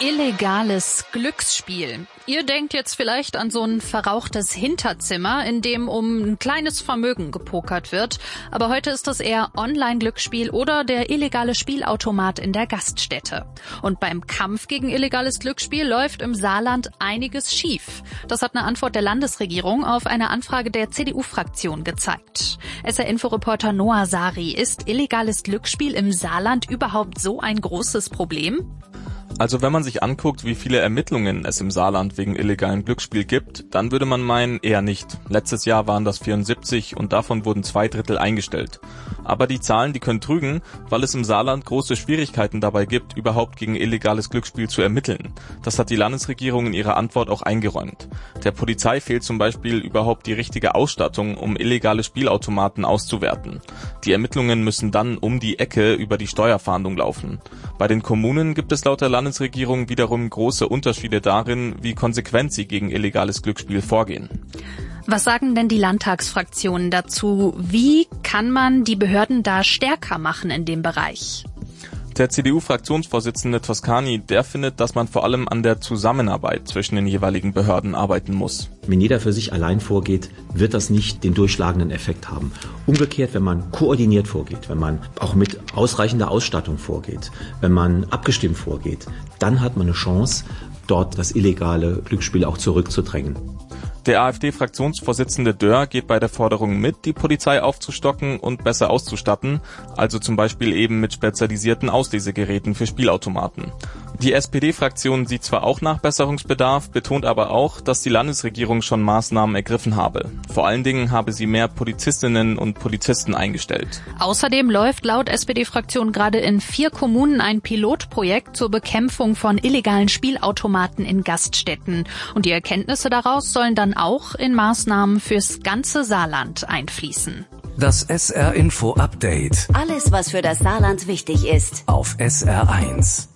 Illegales Glücksspiel. Ihr denkt jetzt vielleicht an so ein verrauchtes Hinterzimmer, in dem um ein kleines Vermögen gepokert wird. Aber heute ist das eher Online-Glücksspiel oder der illegale Spielautomat in der Gaststätte. Und beim Kampf gegen illegales Glücksspiel läuft im Saarland einiges schief. Das hat eine Antwort der Landesregierung auf eine Anfrage der CDU-Fraktion gezeigt. SR-Info-Reporter Noah Sari, ist illegales Glücksspiel im Saarland überhaupt so ein großes Problem? Also wenn man sich anguckt, wie viele Ermittlungen es im Saarland wegen illegalen Glücksspiel gibt, dann würde man meinen, eher nicht. Letztes Jahr waren das 74 und davon wurden 2/3 eingestellt. Aber die Zahlen, die können trügen, weil es im Saarland große Schwierigkeiten dabei gibt, überhaupt gegen illegales Glücksspiel zu ermitteln. Das hat die Landesregierung in ihrer Antwort auch eingeräumt. Der Polizei fehlt zum Beispiel überhaupt die richtige Ausstattung, um illegale Spielautomaten auszuwerten. Die Ermittlungen müssen dann um die Ecke über die Steuerfahndung laufen. Bei den Kommunen gibt es laut der Landesregierung wiederum große Unterschiede darin, wie konsequent sie gegen illegales Glücksspiel vorgehen. Was sagen denn die Landtagsfraktionen dazu? Wie kann man die Behörden da stärker machen in dem Bereich? Der CDU-Fraktionsvorsitzende Toscani, der findet, dass man vor allem an der Zusammenarbeit zwischen den jeweiligen Behörden arbeiten muss. Wenn jeder für sich allein vorgeht, wird das nicht den durchschlagenden Effekt haben. Umgekehrt, wenn man koordiniert vorgeht, wenn man auch mit ausreichender Ausstattung vorgeht, wenn man abgestimmt vorgeht, dann hat man eine Chance, dort das illegale Glücksspiel auch zurückzudrängen. Der AfD-Fraktionsvorsitzende Dörr geht bei der Forderung mit, die Polizei aufzustocken und besser auszustatten, also zum Beispiel eben mit spezialisierten Auslesegeräten für Spielautomaten. Die SPD-Fraktion sieht zwar auch Nachbesserungsbedarf, betont aber auch, dass die Landesregierung schon Maßnahmen ergriffen habe. Vor allen Dingen habe sie mehr Polizistinnen und Polizisten eingestellt. Außerdem läuft laut SPD-Fraktion gerade in 4 Kommunen ein Pilotprojekt zur Bekämpfung von illegalen Spielautomaten in Gaststätten. Und die Erkenntnisse daraus sollen dann auch in Maßnahmen fürs ganze Saarland einfließen. Das SR-Info-Update. Alles, was für das Saarland wichtig ist. Auf SR1.